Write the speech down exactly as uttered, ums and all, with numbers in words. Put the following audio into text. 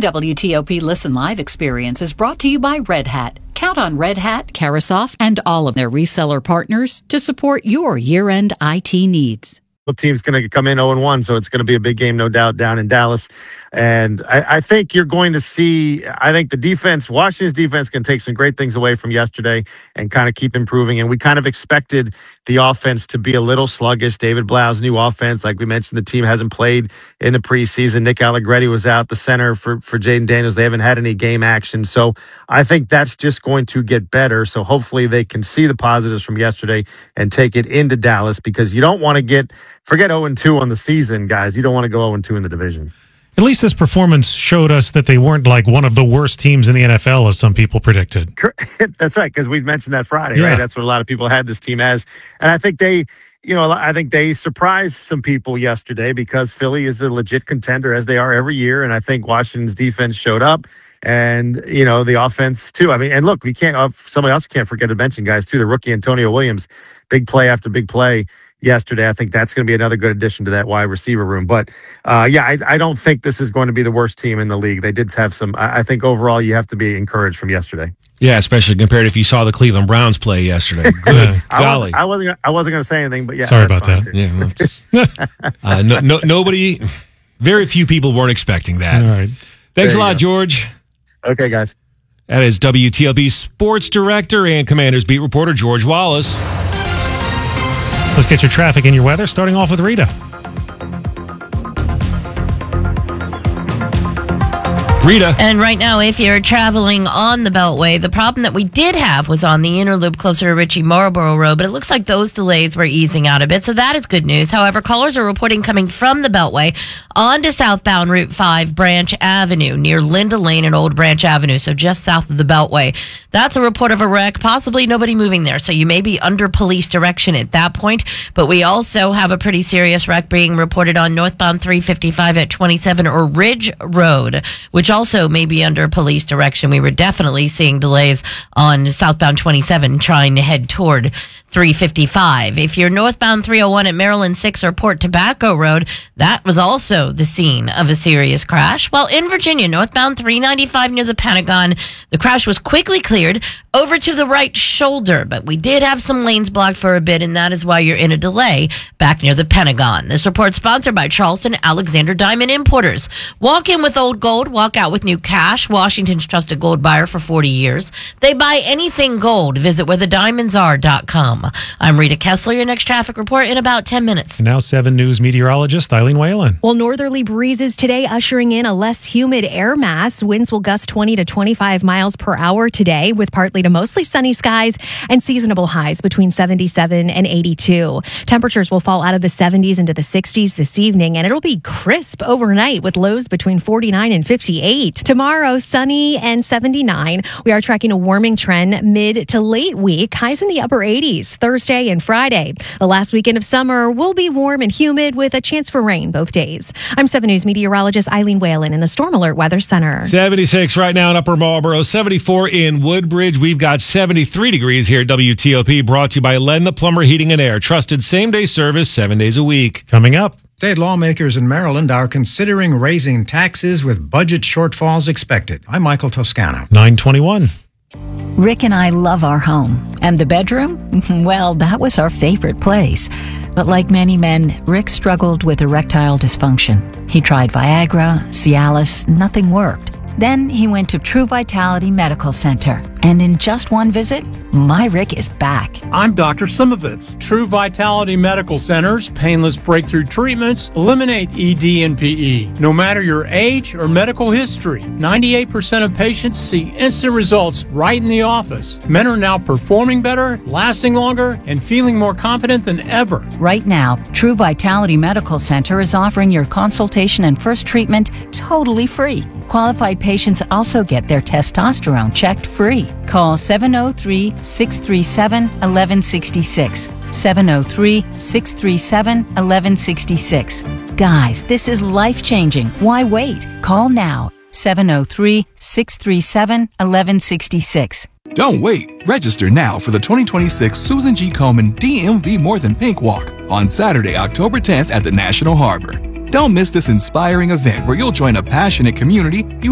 W T O P Listen Live experience is brought to you by Red Hat. Count on Red Hat, Karasoff, and all of their reseller partners to support your year-end I T needs. The team's going to come in oh and one, so it's going to be a big game, no doubt, down in Dallas. And I, I think you're going to see, I think the defense, Washington's defense can take some great things away from yesterday and kind of keep improving. And we kind of expected the offense to be a little sluggish. David Blau's new offense, like we mentioned, the team hasn't played in the preseason. Nick Allegretti was out the center for, for Jaden Daniels. They haven't had any game action. So I think that's just going to get better. So hopefully they can see the positives from yesterday and take it into Dallas, because you don't want to get, forget oh and two on the season, guys. You don't want to go oh and two in the division. At least this performance showed us that they weren't like one of the worst teams in the N F L, as some people predicted. That's right, because we mentioned that Friday, yeah. right? That's what a lot of people had this team as. And I think they, you know, I think they surprised some people yesterday, because Philly is a legit contender, as they are every year. And I think Washington's defense showed up. And, you know, the offense, too. I mean, and look, we can't, uh, somebody else can't forget to mention, guys, too, the rookie Antonio Williams, big play after big play yesterday. I think that's going to be another good addition to that wide receiver room. But, uh, yeah, I, I don't think this is going to be the worst team in the league. They did have some, I, I think overall you have to be encouraged from yesterday. Yeah, especially compared if you saw the Cleveland Browns play yesterday. Good I golly. wasn't, I wasn't, I wasn't going to say anything, but yeah. Sorry about that. Too. Yeah, well, uh, no, no, nobody, very few people weren't expecting that. All right. Thanks There a you lot, go. George. Okay, guys. That is W T L P sports director and Commanders beat reporter George Wallace. Let's get your traffic and your weather, starting off with Rita. Rita. And right now, if you're traveling on the Beltway, the problem that we did have was on the inner loop closer to Ritchie Marlborough Road, but it looks like those delays were easing out a bit, so that is good news. However, callers are reporting coming from the Beltway onto southbound Route five Branch Avenue near Linda Lane and Old Branch Avenue, so just south of the Beltway. That's a report of a wreck, possibly nobody moving there, so you may be under police direction at that point. But we also have a pretty serious wreck being reported on northbound three fifty-five at twenty-seven or Ridge Road, which also may be under police direction. We were definitely seeing delays on southbound twenty-seven trying to head toward three fifty-five. If you're northbound three oh one at Maryland six or Port Tobacco Road, that was also the scene of a serious crash. While in Virginia, northbound three ninety-five near the Pentagon, the crash was quickly cleared over to the right shoulder, but we did have some lanes blocked for a bit, and that is why you're in a delay back near the Pentagon. This report sponsored by Charleston Alexander Diamond Importers. Walk in with old gold, walk out with new cash. Washington's trusted gold buyer for forty years. They buy anything gold. Visit where the diamonds are dot com. I'm Rita Kessler. Your next traffic report in about ten minutes. And now seven News meteorologist Eileen Whalen. Well, northerly breezes today ushering in a less humid air mass. Winds will gust twenty to twenty-five miles per hour today, with partly to mostly sunny skies and seasonable highs between seventy-seven and eighty-two. Temperatures will fall out of the seventies into the sixties this evening, and it'll be crisp overnight with lows between forty-nine and fifty-eight. Tomorrow, sunny and seventy-nine. We are tracking a warming trend mid to late week, highs in the upper eighties Thursday and Friday. The last weekend of summer will be warm and humid with a chance for rain both days. I'm seven News meteorologist Eileen Whalen in the Storm Alert Weather Center. seventy-six right now in Upper Marlboro, seventy-four in Woodbridge. We've got seventy-three degrees here at W T O P, brought to you by Len the Plumber Heating and Air. Trusted same-day service seven days a week. Coming up. State lawmakers in Maryland are considering raising taxes with budget shortfalls expected. I'm Michael Toscano. nine twenty-one. Rick and I love our home. And the bedroom? Well, that was our favorite place. But like many men, Rick struggled with erectile dysfunction. He tried Viagra, Cialis, nothing worked. Then he went to True Vitality Medical Center. And in just one visit, my Rick is back. I'm Doctor Simovitz. True Vitality Medical Center's painless breakthrough treatments eliminate E D and P E. No matter your age or medical history, ninety-eight percent of patients see instant results right in the office. Men are now performing better, lasting longer, and feeling more confident than ever. Right now, True Vitality Medical Center is offering your consultation and first treatment totally free. Qualified patients also get their testosterone checked free. Call seven oh three, six three seven, one one six six. seven oh three, six three seven, one one six six. Guys, this is life-changing. Why wait? Call now. seven oh three, six three seven, one one six six. Don't wait. Register now for the twenty twenty-six Susan G. Komen D M V More Than Pink Walk on Saturday, October tenth at the National Harbor. Don't miss this inspiring event where you'll join a passionate community you